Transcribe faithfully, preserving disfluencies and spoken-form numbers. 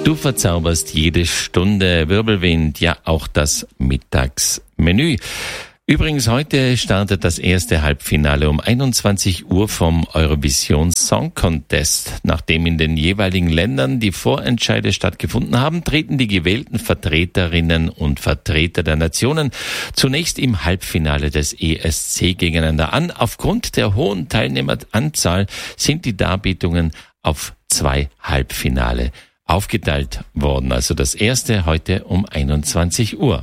Du verzauberst jede Stunde. Wirbelwind, ja auch das Mittagsmenü. Übrigens, heute startet das erste Halbfinale um einundzwanzig Uhr vom Eurovision Song Contest. Nachdem in den jeweiligen Ländern die Vorentscheide stattgefunden haben, treten die gewählten Vertreterinnen und Vertreter der Nationen zunächst im Halbfinale des E S C gegeneinander an. Aufgrund der hohen Teilnehmeranzahl sind die Darbietungen auf zwei Halbfinale aufgeteilt worden. Also das erste heute um einundzwanzig Uhr.